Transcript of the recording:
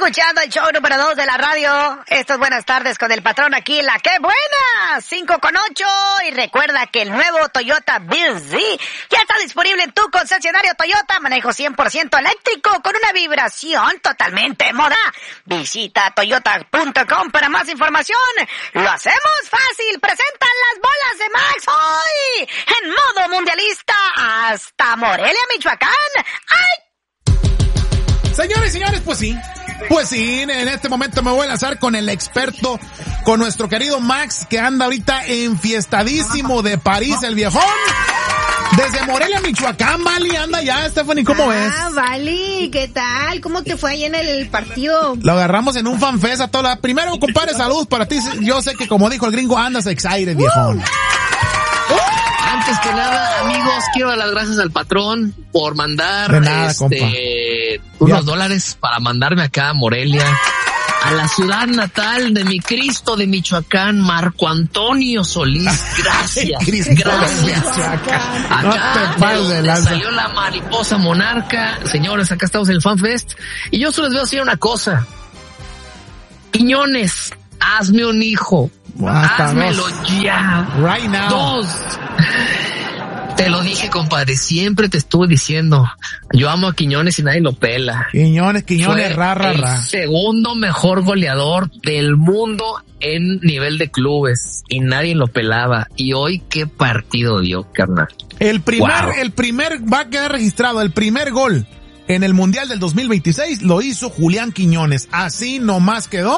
escuchando el show número 2 de la radio. Esto es Buenas Tardes con el patrón aquí, la que buena, 5:08. Y recuerda que el nuevo Toyota BZ ya está disponible en tu concesionario Toyota. Manejo 100% eléctrico con una vibración totalmente moda. Visita toyota.com para más información. Lo hacemos fácil. Presentan las bolas de Max hoy en modo mundialista hasta Morelia, Michoacán. ¡Ay! Señores y señores, pues sí, en este momento me voy a lanzar con el experto, con nuestro querido Max, que anda ahorita enfiestadísimo de París, el viejón. Desde Morelia, Michoacán, Vali, anda ya, Stephanie, ¿cómo ves? Vali, ¿qué tal? ¿Cómo te fue ahí en el partido? Lo agarramos en un fanfest a toda. Primero, compadre, salud para ti. Yo sé que, como dijo el gringo, andas excited, viejón. Antes que nada, amigos, quiero dar las gracias al patrón por mandar unos $, para mandarme acá a Morelia, a la ciudad natal de mi Cristo de Michoacán, Marco Antonio Solís. Gracias, gracias. Acá salió la mariposa monarca. Señores, acá estamos en el FanFest y yo solo les voy a decir una cosa. Quiñones, hazme un hijo. Házmelo ya. Right now. 2. Te lo dije, compadre, siempre te estuve diciendo. Yo amo a Quiñones y nadie lo pela. Quiñones, Fue el segundo mejor goleador del mundo en nivel de clubes y nadie lo pelaba. Y hoy, ¿qué partido dio, carnal? El primer va a quedar registrado, el primer gol en el Mundial del 2026 lo hizo Julián Quiñones. Así nomás quedó.